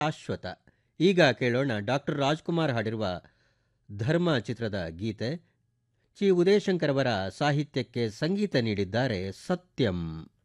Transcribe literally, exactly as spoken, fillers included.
ಶಾಶ್ವತ. ಈಗ ಕೇಳೋಣ ಡಾಕ್ಟರ್ ರಾಜ್ಕುಮಾರ್ ಹಾಡಿರುವ ಧರ್ಮ ಚಿತ್ರದ ಗೀತೆ. ಚಿ ಉದಯಶಂಕರ್ ಅವರ ಸಾಹಿತ್ಯಕ್ಕೆ ಸಂಗೀತ ನೀಡಿದ್ದಾರೆ ಸತ್ಯಂ.